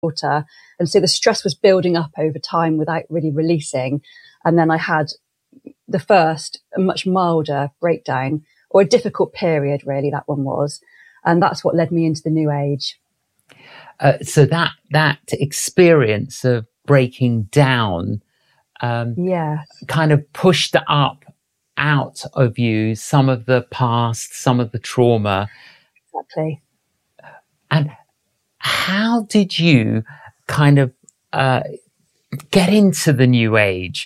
daughter. And so the stress was building up over time without really releasing. And then I had the first, a much milder breakdown, or a difficult period, really, that one was. And that's what led me into the New Age. So that experience of breaking down kind of pushed up out of you some of the past, some of the trauma. Exactly. And how did you kind of get into the New Age?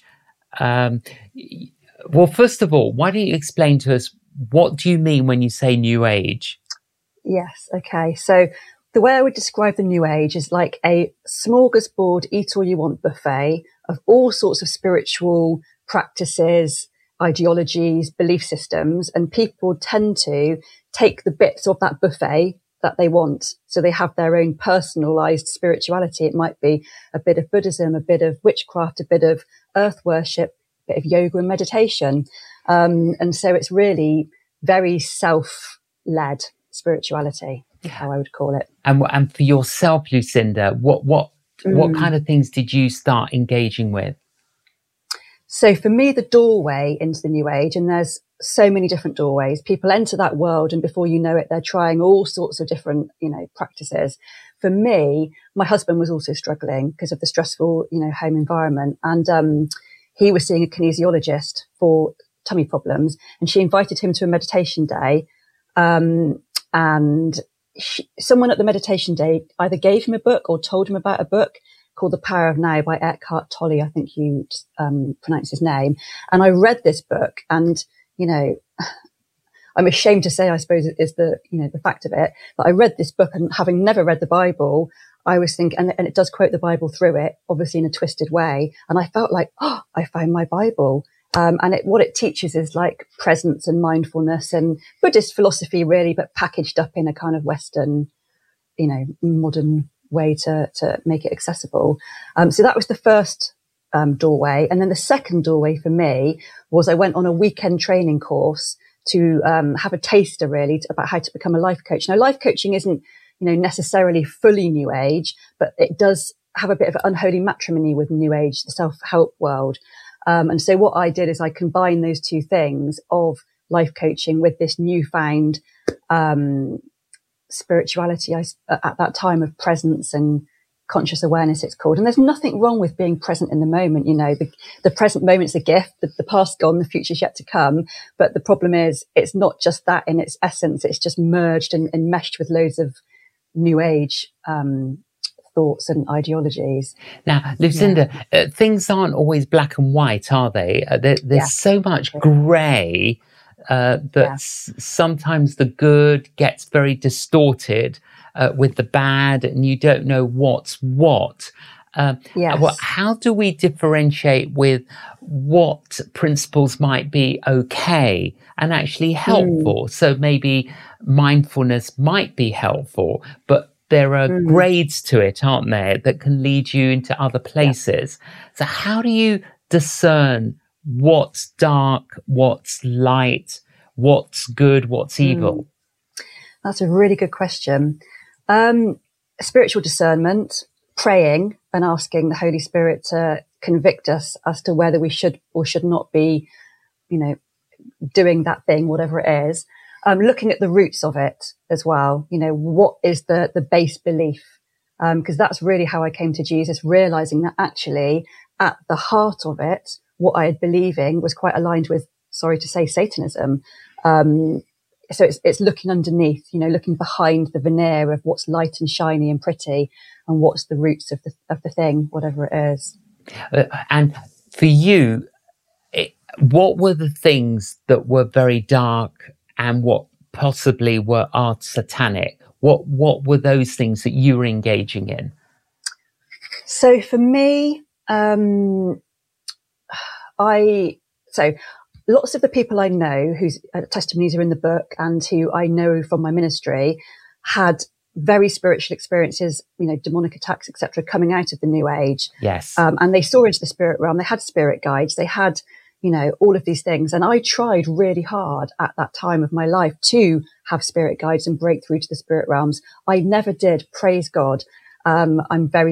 Well, first of all, why don't you explain to us, what do you mean when you say New Age? Yes. Okay. So the way I would describe the New Age is like a smorgasbord, eat all you want buffet of all sorts of spiritual practices, ideologies, belief systems, and people tend to take the bits of that buffet that they want. So they have their own personalized spirituality. It might be a bit of Buddhism, a bit of witchcraft, a bit of earth worship, a bit of yoga and meditation. And so it's really very self-led spirituality, how I would call it. And for yourself, Lucinda, what kind of things did you start engaging with? So for me, the doorway into the New Age, and there's so many different doorways, people enter that world and before you know it, they're trying all sorts of different, practices. For me, my husband was also struggling because of the stressful, home environment. And he was seeing a kinesiologist for tummy problems, and she invited him to a meditation day. And someone at the meditation day either gave him a book or told him about a book called The Power of Now by Eckhart Tolle. I think you pronounce his name. And I read this book, and, I'm ashamed to say, I suppose, is the fact of it, but I read this book, and having never read the Bible, I was thinking, and it does quote the Bible through it, obviously in a twisted way. And I felt like, I found my Bible. And what it teaches is like presence and mindfulness and Buddhist philosophy, really, but packaged up in a kind of Western, modern way to make it accessible. So that was the first doorway. And then the second doorway for me was I went on a weekend training course to have a taster, really, about how to become a life coach. Now, life coaching isn't, necessarily fully New Age, but it does have a bit of unholy matrimony with New Age, the self-help world. And so what I did is I combined those two things of life coaching with this newfound spirituality at that time of presence and conscious awareness, it's called. And there's nothing wrong with being present in the moment. The present moment's a gift, the past's gone, the future's yet to come. But the problem is it's not just that in its essence. It's just merged and meshed with loads of New Age thoughts and ideologies. Now, Lucinda, things aren't always black and white, are they? There's so much grey that sometimes the good gets very distorted with the bad, and you don't know what's what. How do we differentiate with what principles might be okay and actually helpful? So maybe mindfulness might be helpful, but there are grades to it, aren't there, that can lead you into other places. So how do you discern what's dark, what's light, what's good, what's evil? That's a really good question. Spiritual discernment, praying and asking the Holy Spirit to convict us as to whether we should or should not be, doing that thing, whatever it is. Looking at the roots of it as well. What is the base belief? Because that's really how I came to Jesus, realizing that actually at the heart of it, what I had believing was quite aligned with, sorry to say, Satanism. So it's looking underneath, looking behind the veneer of what's light and shiny and pretty, and what's the roots of the thing, whatever it is. And for you, what were the things that were very dark and what possibly are satanic? What were those things that you were engaging in? So for me, lots of the people I know whose testimonies are in the book and who I know from my ministry had very spiritual experiences, demonic attacks, etc., coming out of the New Age. Yes. And they saw into the spirit realm. They had spirit guides. They had, all of these things. And I tried really hard at that time of my life to have spirit guides and break through to the spirit realms. I never did, praise God. I'm very